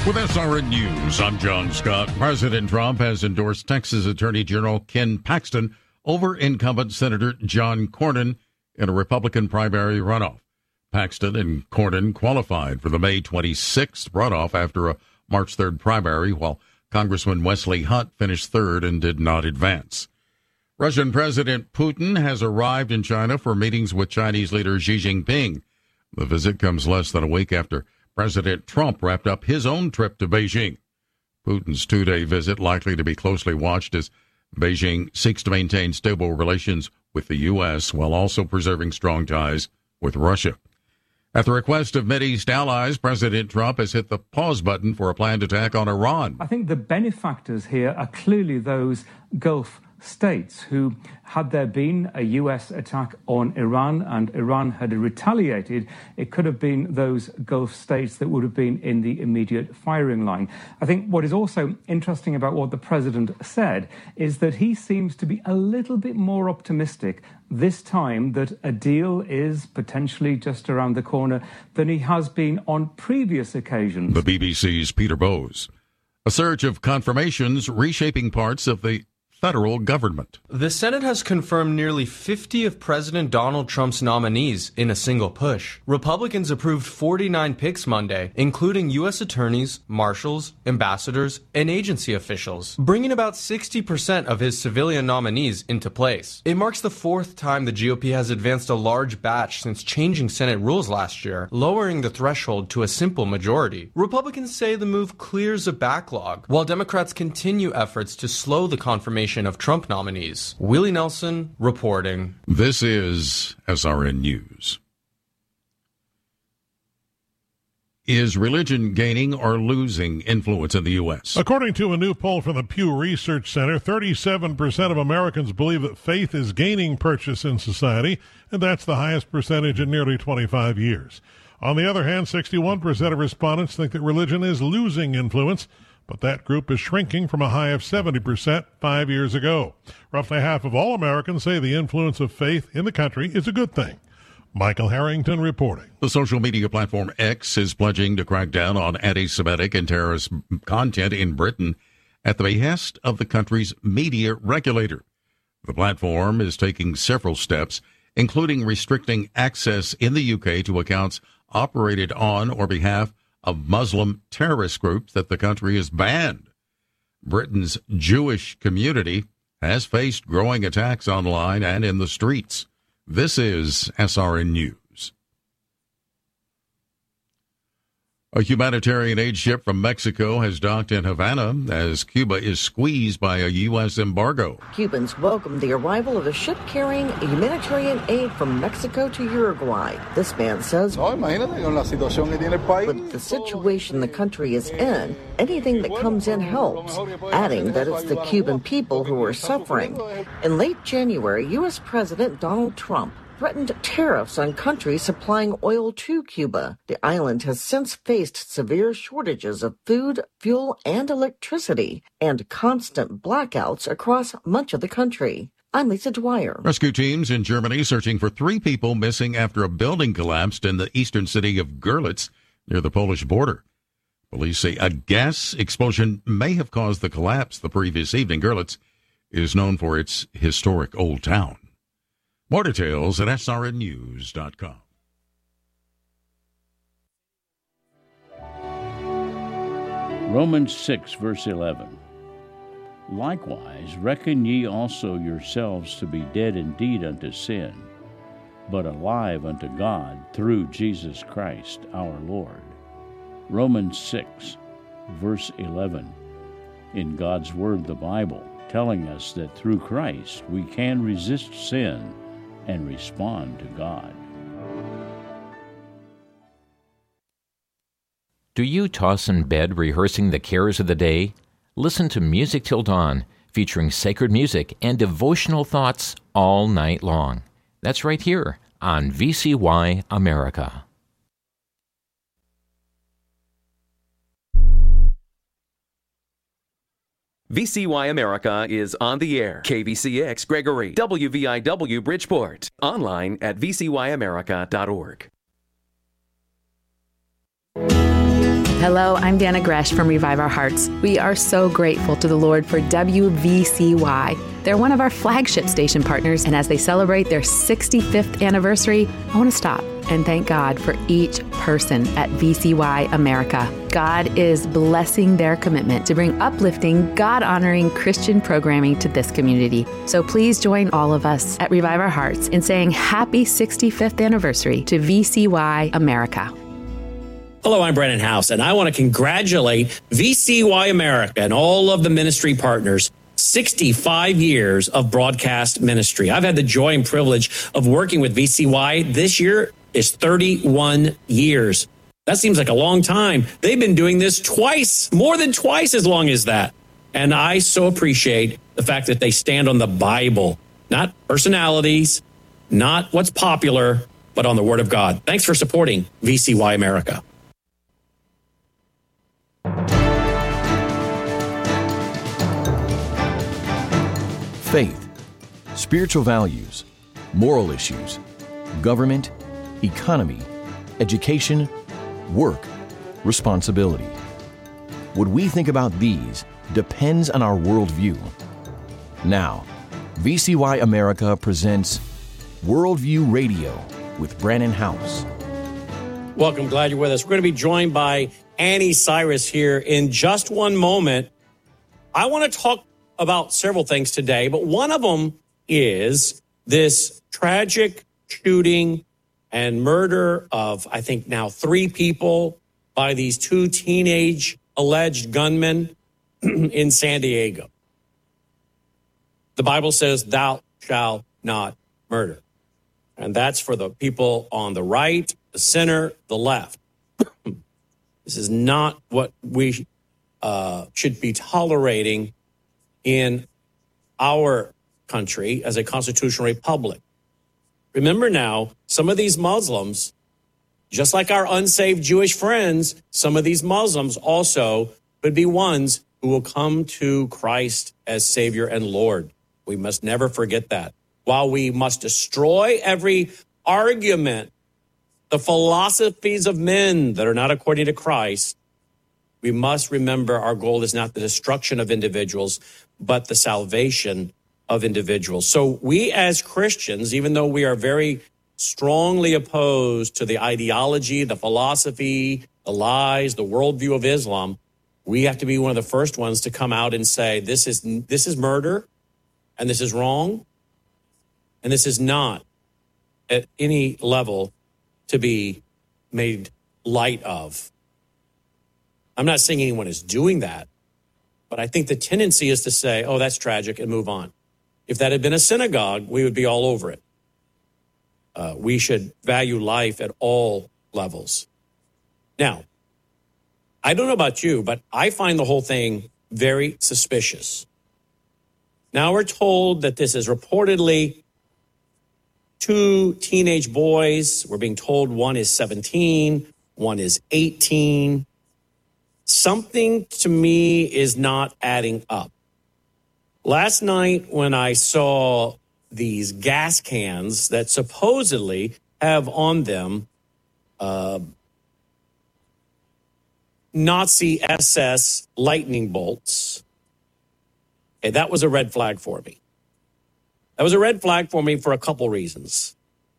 With SRN News, I'm John Scott. President Trump has endorsed Texas Attorney General Ken Paxton over incumbent Senator John Cornyn in a Republican primary runoff. Paxton and Cornyn qualified for the May 26th runoff after a March 3rd primary, while Congressman Wesley Hunt finished third and did not advance. Russian President Putin has arrived in China for meetings with Chinese leader Xi Jinping. The visit comes less than a week after President Trump wrapped up his own trip to Beijing. Putin's two-day visit likely to be closely watched as Beijing seeks to maintain stable relations with the U.S. while also preserving strong ties with Russia. At the request of Mideast allies, President Trump has hit the pause button for a planned attack on Iran. I think the benefactors here are clearly those Gulf states who, had there been a U.S. attack on Iran and Iran had retaliated, it could have been those Gulf states that would have been in the immediate firing line. I think what is also interesting about what the president said is that he seems to be a little bit more optimistic this time that a deal is potentially just around the corner than he has been on previous occasions. The BBC's Peter Bowes. A surge of confirmations reshaping parts of the federal government. The Senate has confirmed nearly 50 of President Donald Trump's nominees in a single push. Republicans approved 49 picks Monday, including U.S. attorneys, marshals, ambassadors, and agency officials, bringing about 60% of his civilian nominees into place. It marks the fourth time the GOP has advanced a large batch since changing Senate rules last year, lowering the threshold to a simple majority. Republicans say the move clears a backlog, while Democrats continue efforts to slow the confirmation of Trump nominees. Willie Nelson reporting. This is SRN News. Is religion gaining or losing influence in the U.S.? According to a new poll from the Pew Research Center, 37% of Americans believe that faith is gaining purchase in society, and that's the highest percentage in nearly 25 years. On the other hand, 61% of respondents think that religion is losing influence, but that group is shrinking from a high of 70% 5 years ago. Roughly half of all Americans say the influence of faith in the country is a good thing. Michael Harrington reporting. The social media platform X is pledging to crack down on anti-Semitic and terrorist content in Britain at the behest of the country's media regulator. The platform is taking several steps, including restricting access in the UK to accounts operated on or behalf of Muslim terrorist groups that the country has banned. Britain's Jewish community has faced growing attacks online and in the streets. This is SRN News. A humanitarian aid ship from Mexico has docked in Havana as Cuba is squeezed by a U.S. embargo. Cubans welcomed the arrival of a ship carrying humanitarian aid from Mexico to Uruguay. This man says, with the situation the country is in, anything that comes in helps, adding that it's the Cuban people who are suffering. In late January, U.S. President Donald Trump threatened tariffs on countries supplying oil to Cuba. The island has since faced severe shortages of food, fuel, and electricity, and constant blackouts across much of the country. I'm Lisa Dwyer. Rescue teams in Germany searching for 3 people missing after a building collapsed in the eastern city of Görlitz near the Polish border. Police say a gas explosion may have caused the collapse the previous evening. Görlitz is known for its historic old town. More details at srnnews.com. Romans 6, verse 11. Likewise, reckon ye also yourselves to be dead indeed unto sin, but alive unto God through Jesus Christ our Lord. Romans 6, verse 11. In God's Word, the Bible, telling us that through Christ we can resist sin and respond to God. Do you toss in bed rehearsing the cares of the day? Listen to Music Till Dawn, featuring sacred music and devotional thoughts all night long. That's right here on VCY America. VCY America is on the air. KVCX Gregory, WVIW Bridgeport. Online at vcyamerica.org. Hello, I'm Dana Gresh from Revive Our Hearts. We are so grateful to the Lord for WVCY. They're one of our flagship station partners, and as they celebrate their 65th anniversary, I want to stop and thank God for each person at VCY America. God is blessing their commitment to bring uplifting, God-honoring Christian programming to this community. So please join all of us at Revive Our Hearts in saying happy 65th anniversary to VCY America. Hello, I'm Brennan House, and I want to congratulate VCY America and all of the ministry partners. 65 years of broadcast ministry. I've had the joy and privilege of working with VCY. This year is 31 years. That seems like a long time. They've been doing this twice, more than twice as long as that. And I so appreciate the fact that they stand on the Bible, not personalities, not what's popular, but on the Word of God. Thanks for supporting VCY America. Faith, spiritual values, moral issues, government, economy, education, work, responsibility. What we think about these depends on our worldview. Now, VCY America presents Worldview Radio with Brannon House. Welcome. Glad you're with us. We're going to be joined by Annie Cyrus here in just one moment. I want to talk about several things today, but one of them is this tragic shooting and murder of, I think now 3 people by these 2 teenage alleged gunmen in San Diego. The Bible says, thou shalt not murder. And that's for the people on the right, the center, the left. This is not what we should be tolerating in our country as a constitutional republic. Remember now, some of these Muslims, just like our unsaved Jewish friends, some of these Muslims also could be ones who will come to Christ as Savior and Lord. We must never forget that. While we must destroy every argument, the philosophies of men that are not according to Christ, we must remember our goal is not the destruction of individuals, but the salvation of individuals. So we as Christians, even though we are very strongly opposed to the ideology, the philosophy, the lies, the worldview of Islam, we have to be one of the first ones to come out and say, this is murder, and this is wrong, and this is not at any level to be made light of. I'm not saying anyone is doing that, but I think the tendency is to say, oh, that's tragic, and move on. If that had been a synagogue, we would be all over it. We should value life at all levels. Now, I don't know about you, but I find the whole thing very suspicious. Now we're told that this is reportedly 2 teenage boys. We're being told one is 17, one is 18. Something to me is not adding up. Last night when I saw these gas cans that supposedly have on them Nazi SS lightning bolts, okay, that was a red flag for me. That was a red flag for me for a couple reasons.